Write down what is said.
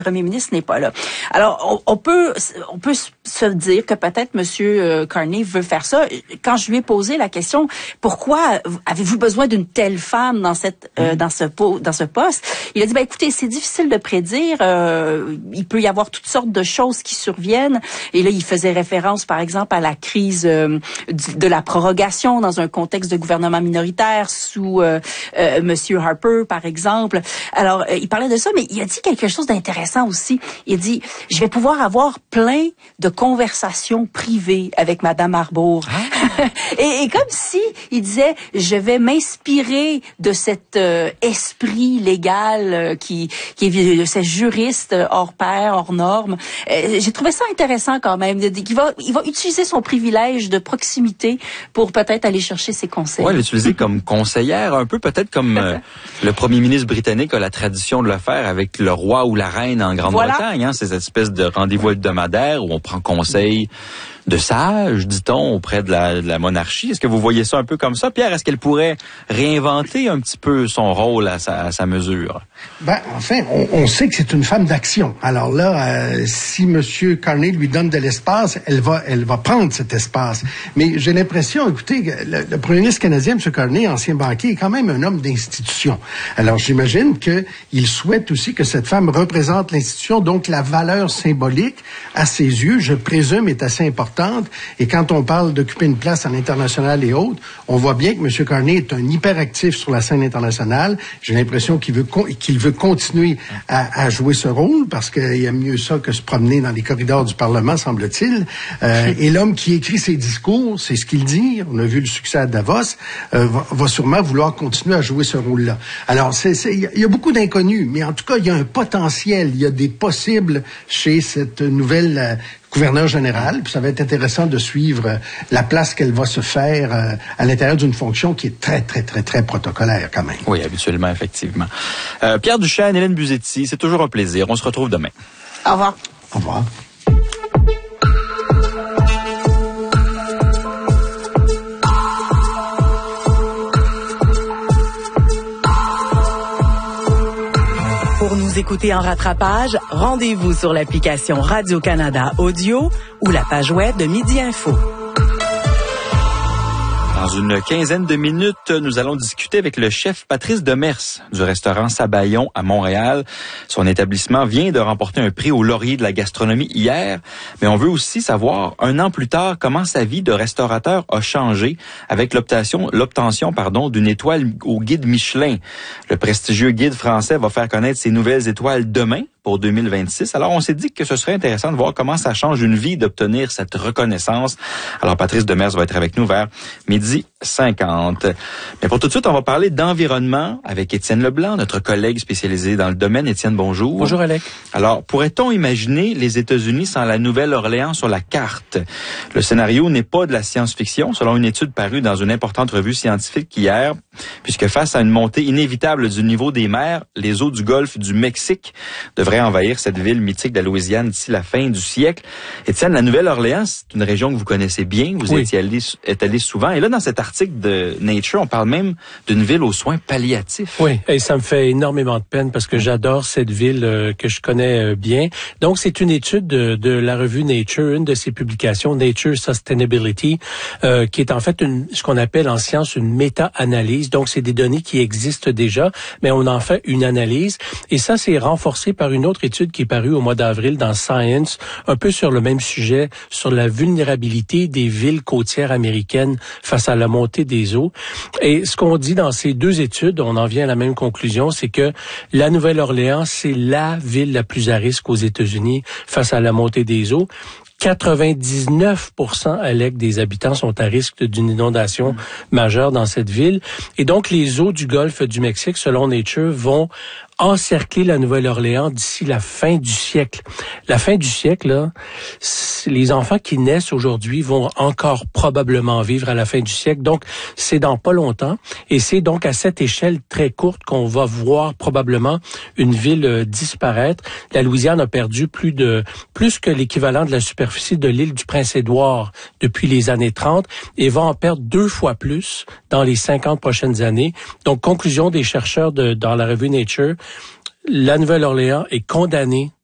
premier ministre n'est pas là. Alors, on peut se dire que peut-être Monsieur Carney veut faire ça. Quand je lui ai posé la question, pourquoi avez-vous besoin d'une telle femme dans ce poste? Il a dit, écoutez, c'est difficile de prédire. Il peut y avoir toutes sortes de choses qui surviennent. Et là, il faisait référence, par exemple, à la crise de la prorogation dans un contexte de gouvernement minoritaire sous Monsieur Harper, par exemple. Alors, il parlait de ça, mais il a dit quelque chose d'intéressant aussi. Il dit, je vais pouvoir avoir plein de conversations privées avec Madame Arbour. Ah. et comme si il disait, je vais m'inspirer de cet esprit légal qui est de ces juristes hors pair, hors normes. J'ai trouvé ça intéressant quand même. Il va utiliser son privilège de proximité pour peut-être aller chercher ses conseils. Oui, l'utiliser comme conseillère, un peu peut-être comme le premier ministre britannique a la tradition de le faire avec le roi ou la reine en Grande-Bretagne, hein, ces espèces de rendez-vous hebdomadaires où on prend conseil de sages, dit-on, auprès de la monarchie. Est-ce que vous voyez ça un peu comme ça, Pierre? Est-ce qu'elle pourrait réinventer un petit peu son rôle à sa mesure? Enfin, on sait que c'est une femme d'action. Alors là, si Monsieur Carney lui donne de l'espace, elle va prendre cet espace. Mais j'ai l'impression, écoutez, le premier ministre canadien, M. Carney, ancien banquier, est quand même un homme d'institution. Alors j'imagine qu'il souhaite aussi que cette femme représente l'institution, donc la valeur symbolique, à ses yeux, je présume, est assez importante. Et quand on parle d'occuper une place à l'international et autres, on voit bien que M. Carney est un hyperactif sur la scène internationale. J'ai l'impression qu'il veut continuer à jouer ce rôle parce qu'il y a mieux ça que se promener dans les corridors du Parlement, semble-t-il. Et l'homme qui écrit ses discours, c'est ce qu'il dit, on a vu le succès à Davos, va sûrement vouloir continuer à jouer ce rôle-là. Alors, il y a beaucoup d'inconnus, mais en tout cas, il y a un potentiel, il y a des possibles chez cette nouvelle gouverneur général, puis ça va être intéressant de suivre la place qu'elle va se faire à l'intérieur d'une fonction qui est très, très, très, très protocolaire quand même. Oui, habituellement, effectivement. Pierre Duchesne, Hélène Buzetti, c'est toujours un plaisir. On se retrouve demain. Au revoir. Au revoir. Pour nous écouter en rattrapage, rendez-vous sur l'application Radio-Canada Audio ou la page web de Midi Info. Dans une quinzaine de minutes, nous allons discuter avec le chef Patrice Demers du restaurant Sabayon à Montréal. Son établissement vient de remporter un prix au laurier de la gastronomie hier, mais on veut aussi savoir, un an plus tard, comment sa vie de restaurateur a changé avec l'obtention d'une étoile au guide Michelin. Le prestigieux guide français va faire connaître ses nouvelles étoiles demain pour 2026. Alors, on s'est dit que ce serait intéressant de voir comment ça change une vie d'obtenir cette reconnaissance. Alors, Patrice Demers va être avec nous vers 12h50. Mais pour tout de suite, on va parler d'environnement avec Étienne Leblanc, notre collègue spécialisé dans le domaine. Étienne, bonjour. Bonjour, Alec. Alors, pourrait-on imaginer les États-Unis sans la Nouvelle-Orléans sur la carte? Le scénario n'est pas de la science-fiction, selon une étude parue dans une importante revue scientifique hier, puisque face à une montée inévitable du niveau des mers, les eaux du golfe du Mexique devraient envahir cette ville mythique de la Louisiane d'ici la fin du siècle. Étienne, la Nouvelle-Orléans, c'est une région que vous connaissez bien, vous êtes allé souvent. Et là, dans cet article de Nature, on parle même d'une ville aux soins palliatifs. Oui, et ça me fait énormément de peine parce que j'adore cette ville que je connais bien. Donc, c'est une étude de la revue Nature, une de ses publications, Nature Sustainability, qui est en fait ce qu'on appelle en science une méta-analyse. Donc, c'est des données qui existent déjà, mais on en fait une analyse. Et ça, c'est renforcé par une autre étude qui est parue au mois d'avril dans Science, un peu sur le même sujet, sur la vulnérabilité des villes côtières américaines face à la montée des eaux. Et ce qu'on dit dans ces deux études, on en vient à la même conclusion, c'est que la Nouvelle-Orléans, c'est la ville la plus à risque aux États-Unis face à la montée des eaux. 99% Alec, des habitants sont à risque d'une inondation majeure dans cette ville. Et donc, les eaux du golfe du Mexique, selon Nature, vont encercler la Nouvelle-Orléans d'ici la fin du siècle. La fin du siècle, là, les enfants qui naissent aujourd'hui vont encore probablement vivre à la fin du siècle. Donc, c'est dans pas longtemps. Et c'est donc à cette échelle très courte qu'on va voir probablement une ville disparaître. La Louisiane a perdu plus que l'équivalent de la superficie de l'île du Prince-Édouard depuis les années 30 et va en perdre 2 fois plus dans les 50 prochaines années. Donc, conclusion des chercheurs dans la revue Nature, la Nouvelle-Orléans est condamnée